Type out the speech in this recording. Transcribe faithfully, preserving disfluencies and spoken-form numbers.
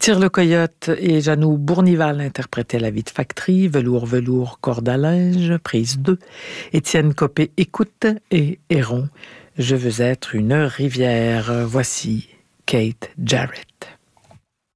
Tire le Coyote et Janou Bournival interprétaient La vie de factory, Velours, velours, corde à linge, prise deux. Étienne Copé écoute et Héron, Je veux être une rivière. Voici Kate Jarrett.